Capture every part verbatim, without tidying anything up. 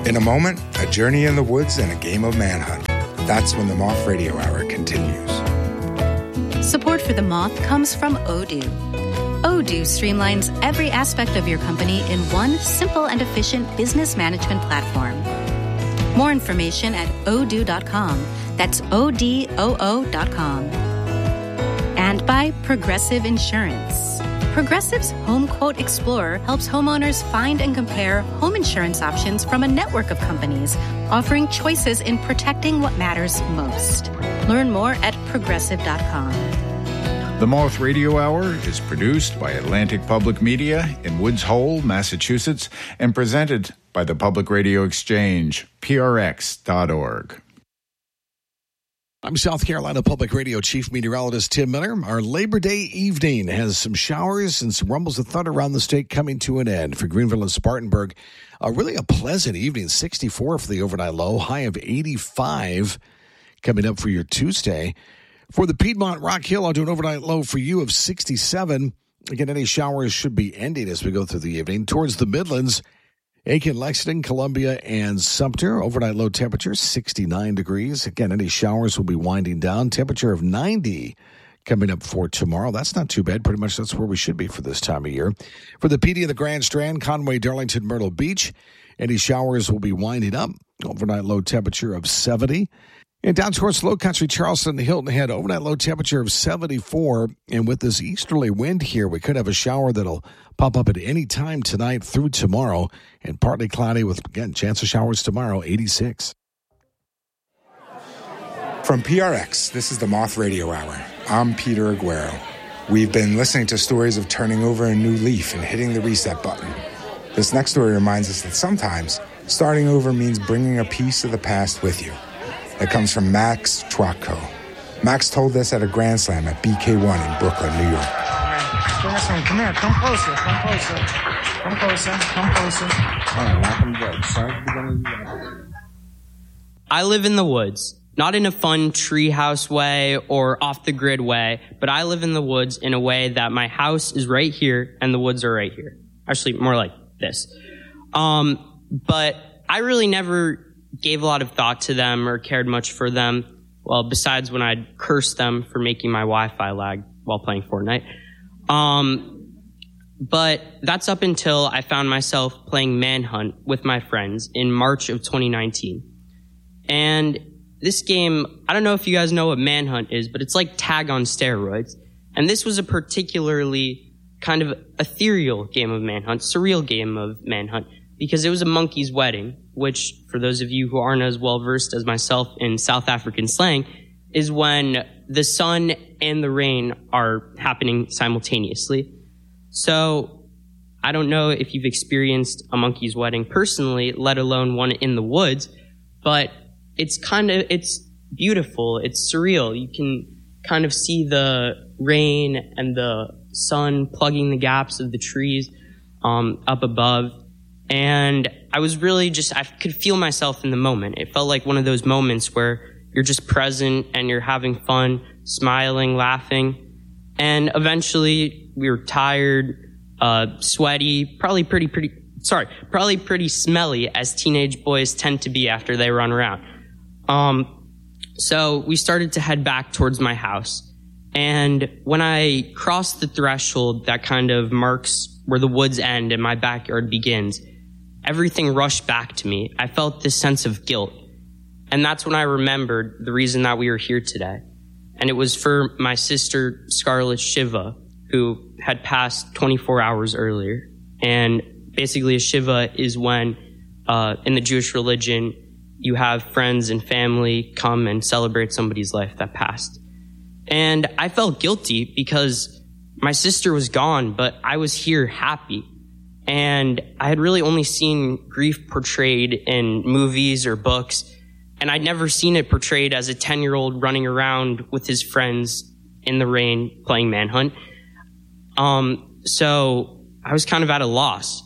In a moment, a journey in the woods and a game of manhunt. That's when the Moth Radio Hour continues. Support for The Moth comes from Odoo. Odoo streamlines every aspect of your company in one simple and efficient business management platform. More information at odoo dot com. That's O D O O dot com. And by Progressive Insurance. Progressive's Home Quote Explorer helps homeowners find and compare home insurance options from a network of companies, offering choices in protecting what matters most. Learn more at progressive dot com. The Moth Radio Hour is produced by Atlantic Public Media in Woods Hole, Massachusetts, and presented by the Public Radio Exchange, P R X dot org. I'm South Carolina Public Radio Chief Meteorologist Tim Miller. Our Labor Day evening has some showers and some rumbles of thunder around the state coming to an end. For Greenville and Spartanburg, uh, really a pleasant evening, sixty-four for the overnight low, high of eighty-five coming up for your Tuesday. For the Piedmont Rock Hill, I'll do an overnight low for you of sixty-seven. Again, any showers should be ending as we go through the evening. Towards the Midlands, Aiken, Lexington, Columbia, and Sumter. Overnight low temperature, sixty-nine degrees. Again, any showers will be winding down. Temperature of ninety coming up for tomorrow. That's not too bad. Pretty much that's where we should be for this time of year. For the P D of the Grand Strand, Conway, Darlington, Myrtle Beach, any showers will be winding up. Overnight low temperature of seventy. And down towards Low Country, Charleston, Hilton Head, overnight low temperature of seventy-four. And with this easterly wind here, we could have a shower that'll pop up at any time tonight through tomorrow. And partly cloudy with, again, chance of showers tomorrow, eighty-six. From P R X, this is the Moth Radio Hour. I'm Peter Aguero. We've been listening to stories of turning over a new leaf and hitting the reset button. This next story reminds us that sometimes starting over means bringing a piece of the past with you. It comes from Max Twatko. Max told this at a Grand Slam at B K one in Brooklyn, New York. Come here, come closer, come closer, come closer, come closer. All right, welcome to I live in the woods, not in a fun treehouse way or off-the-grid way, but I live in the woods in a way that my house is right here and the woods are right here. Actually, more like this. Um, but I really never gave a lot of thought to them or cared much for them. Well, besides when I'd curse them for making my Wi-Fi lag while playing Fortnite. Um, but that's up until I found myself playing Manhunt with my friends in March of twenty nineteen. And this game, I don't know if you guys know what Manhunt is, but it's like tag on steroids. And this was a particularly kind of ethereal game of Manhunt, surreal game of Manhunt, because it was a monkey's wedding, which, for those of you who aren't as well-versed as myself in South African slang, is when the sun and the rain are happening simultaneously. So I don't know if you've experienced a monkey's wedding personally, let alone one in the woods, but it's kind of, it's beautiful. It's surreal. You can kind of see the rain and the sun plugging the gaps of the trees um, up above. And I was really just, I could feel myself in the moment. It felt like one of those moments where you're just present and you're having fun, smiling, laughing. And eventually we were tired, uh, sweaty, probably pretty, pretty, sorry, probably pretty smelly as teenage boys tend to be after they run around. Um, so we started to head back towards my house. And when I crossed the threshold that kind of marks where the woods end and my backyard begins, everything rushed back to me. I felt this sense of guilt. And that's when I remembered the reason that we were here today. And it was for my sister, Scarlett Shiva, who had passed twenty-four hours earlier. And basically a Shiva is when, uh, in the Jewish religion, you have friends and family come and celebrate somebody's life that passed. And I felt guilty because my sister was gone, but I was here happy. And I had really only seen grief portrayed in movies or books, and I'd never seen it portrayed as a ten-year-old running around with his friends in the rain playing Manhunt. Um, so I was kind of at a loss.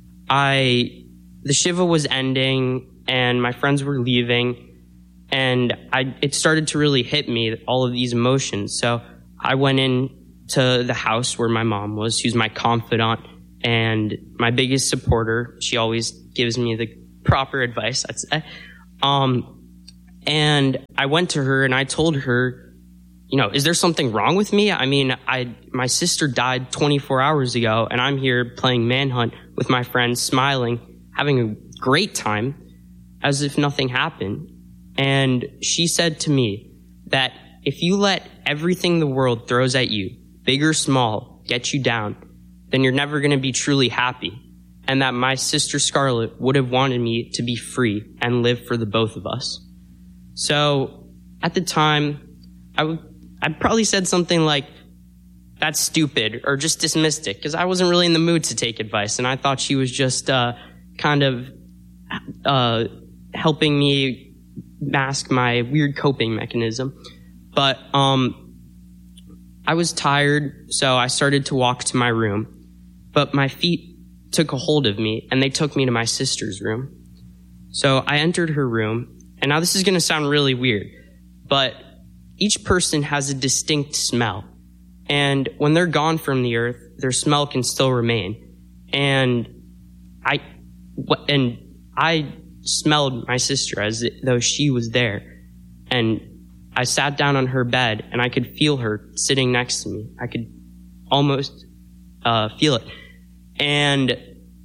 I, the Shiva was ending, and my friends were leaving, and I, it started to really hit me, all of these emotions. So I went in to the house where my mom was. She was my confidant and my biggest supporter. She always gives me the proper advice, I'd say. Um, and I went to her and I told her, you know, is there something wrong with me? I mean, I my sister died twenty-four hours ago, and I'm here playing Manhunt with my friends, smiling, having a great time, as if nothing happened. And she said to me that if you let everything the world throws at you, big or small, get you down, then you're never going to be truly happy. And that my sister Scarlett would have wanted me to be free and live for the both of us. So at the time, I would, I probably said something like, that's stupid, or just dismissed it, because I wasn't really in the mood to take advice. And I thought she was just uh, kind of uh, helping me mask my weird coping mechanism. But um, I was tired, so I started to walk to my room. But my feet took a hold of me, and they took me to my sister's room. So I entered her room, and now this is going to sound really weird, but each person has a distinct smell. And when they're gone from the earth, their smell can still remain. And I, and I smelled my sister as though she was there. And I sat down on her bed, and I could feel her sitting next to me. I could almost uh, feel it. And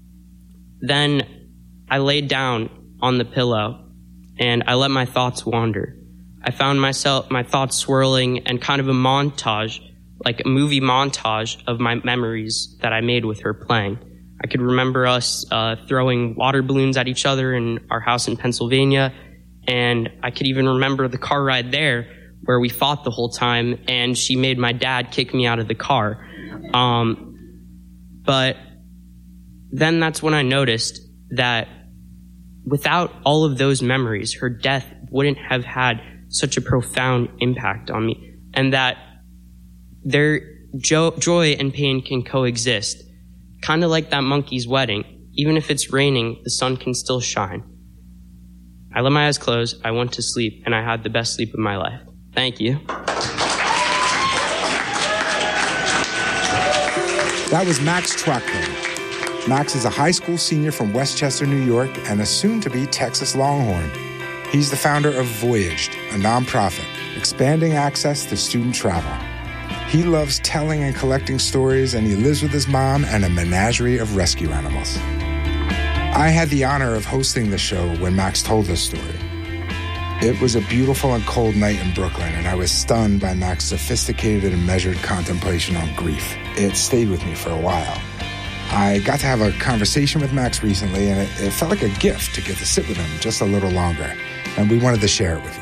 then I laid down on the pillow, and I let my thoughts wander. I found myself, my thoughts swirling, and kind of a montage, like a movie montage of my memories that I made with her playing. I could remember us uh, throwing water balloons at each other in our house in Pennsylvania, and I could even remember the car ride there where we fought the whole time, and she made my dad kick me out of the car. Um, but then that's when I noticed that without all of those memories, her death wouldn't have had such a profound impact on me, and that their jo- joy and pain can coexist, kind of like that monkey's wedding. Even if it's raining, the sun can still shine. I let my eyes close, I went to sleep, and I had the best sleep of my life. Thank you. That was Max Trachtenberg. Max is a high school senior from Westchester, New York, and a soon-to-be Texas Longhorn. He's the founder of Voyaged, a nonprofit, expanding access to student travel. He loves telling and collecting stories, and he lives with his mom and a menagerie of rescue animals. I had the honor of hosting the show when Max told this story. It was a beautiful and cold night in Brooklyn, and I was stunned by Max's sophisticated and measured contemplation on grief. It stayed with me for a while. I got to have a conversation with Max recently, and it, it felt like a gift to get to sit with him just a little longer, and we wanted to share it with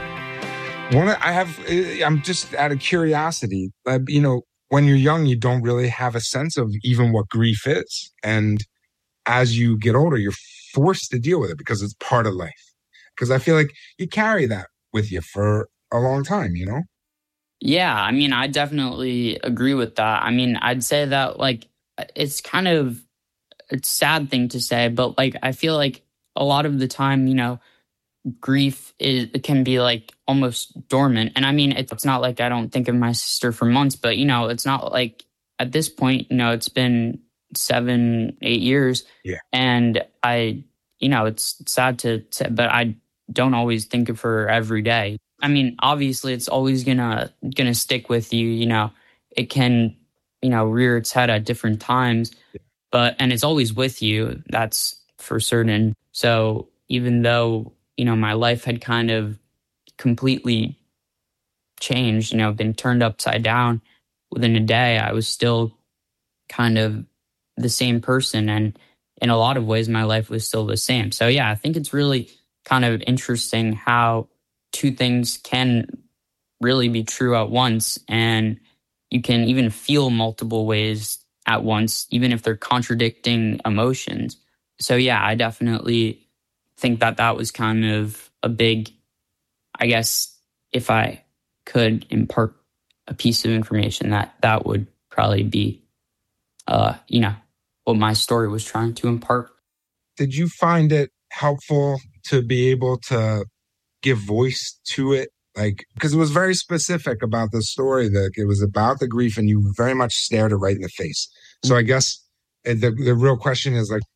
you. One, I have, I'm just out of curiosity, uh, you know, when you're young, you don't really have a sense of even what grief is. And as you get older, you're forced to deal with it because it's part of life. Because I feel like you carry that with you for a long time, you know? Yeah, I mean, I definitely agree with that. I mean, I'd say that, like, it's kind of a sad thing to say, but, like, I feel like a lot of the time, you know, grief is it can be, like, almost dormant. And I mean, it's not like I don't think of my sister for months, but, you know, it's not like at this point, you know, it's been seven, eight years. Yeah. And I, you know, it's sad to say, but I don't always think of her every day. I mean, obviously it's always gonna, gonna stick with you, you know, it can, you know, rear its head at different times, yeah. but, and it's always with you. That's for certain. So even though, you know, my life had kind of completely changed, you know, been turned upside down within a day, I was still kind of the same person. And in a lot of ways, my life was still the same. So yeah, I think it's really kind of interesting how two things can really be true at once. And you can even feel multiple ways at once, even if they're contradicting emotions. So yeah, I definitely think that that was kind of a big, I guess, if I could impart a piece of information, that that would probably be, uh, you know, what my story was trying to impart. Did you find it helpful to be able to give voice to it? Like, because it was very specific about the story, that it was about the grief and you very much stared it right in the face. So I guess the the real question is, like,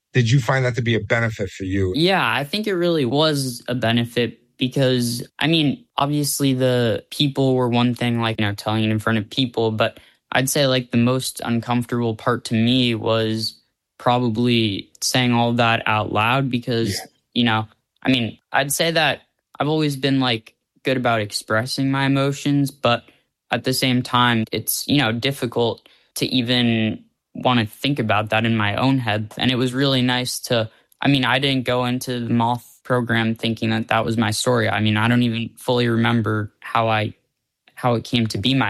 Did you find that to be a benefit for you? Yeah, I think it really was a benefit because, I mean, obviously the people were one thing, like, you know, telling it in front of people, but I'd say like the most uncomfortable part to me was probably saying all that out loud because, yeah. you know, I mean, I'd say that I've always been like good about expressing my emotions, but at the same time, it's, you know, difficult to even want to think about that in my own head. And it was really nice to, I mean, I didn't go into the Moth program thinking that that was my story. I mean, I don't even fully remember how I, how it came to be my